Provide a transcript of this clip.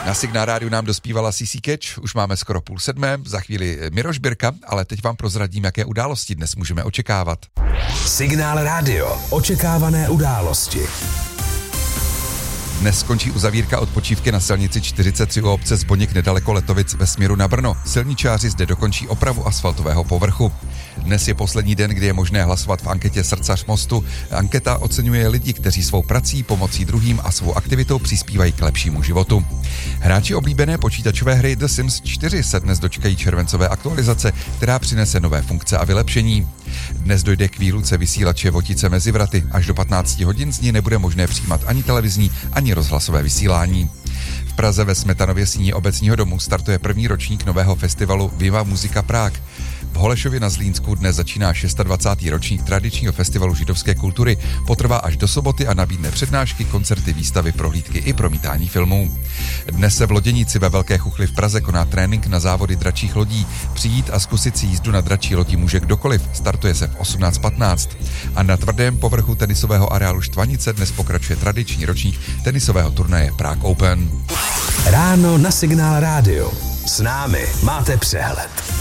Na Signál rádiu nám dospívala CC Catch, už máme skoro 6:30, za chvíli Miroš Birka, ale teď vám prozradím, jaké události dnes můžeme očekávat. Signál rádio, očekávané události. Dnes skončí uzavírka odpočívky na silnici 43 u obce Zboněk nedaleko Letovic ve směru na Brno. Silničáři zde dokončí opravu asfaltového povrchu. Dnes je poslední den, kdy je možné hlasovat v anketě Srdcař mostu. Anketa oceňuje lidi, kteří svou prací, pomocí druhým a svou aktivitou přispívají k lepšímu životu. Hráči oblíbené počítačové hry The Sims 4 se dnes dočkají červencové aktualizace, která přinese nové funkce a vylepšení. Dnes dojde k výluce vysílače Votice mezi vraty. Až do 15 hodin z ní nebude možné přijímat ani televizní, ani rozhlasové vysílání. V Praze ve Smetanově síni Obecního domu startuje první ročník nového festivalu Viva Muzika Prague. V Holešově na Zlínsku dnes začíná 26. ročník tradičního festivalu židovské kultury. Potrvá až do soboty a nabídne přednášky, koncerty, výstavy, prohlídky i promítání filmů. Dnes se v Loděnici ve Velké Chuchli v Praze koná trénink na závody dračích lodí. Přijít a zkusit si jízdu na dračí lodi může kdokoliv. Startuje se v 18:15. A na tvrdém povrchu tenisového areálu Štvanice dnes pokračuje tradiční ročník tenisového turnaje Prague Open. Ráno na Signál rádio. S námi máte přehled.